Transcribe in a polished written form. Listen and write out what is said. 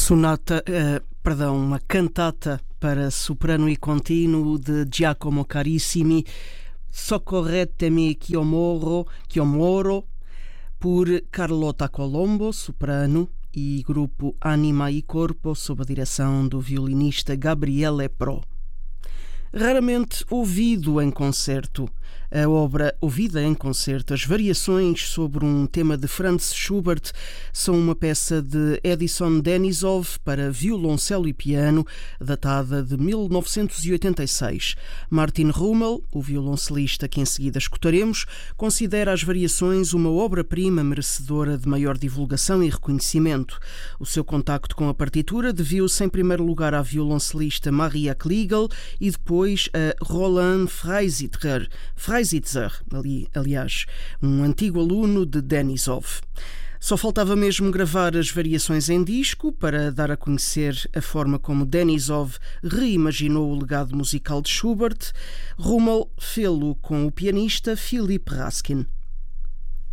Uma cantata para soprano e contínuo de Giacomo Carissimi, Soccorretemi che io moro, por Carlota Colombo, soprano, e grupo Anima e Corpo, sob a direção do violinista Gabriele Pro. Raramente ouvido em concerto, a obra ouvida em concerto, as variações sobre um tema de Franz Schubert, são uma peça de Edison Denisov para violoncelo e piano, datada de 1986. Martin Rummel, o violoncelista que em seguida escutaremos, considera as variações uma obra-prima merecedora de maior divulgação e reconhecimento. O seu contacto com a partitura deviu-se em primeiro lugar à violoncelista Maria Kliegel e depois a Roland Freisitzer, um antigo aluno de Denisov. Só faltava mesmo gravar as variações em disco para dar a conhecer a forma como Denisov reimaginou o legado musical de Schubert. Rummel fê-lo com o pianista Philipp Raskin.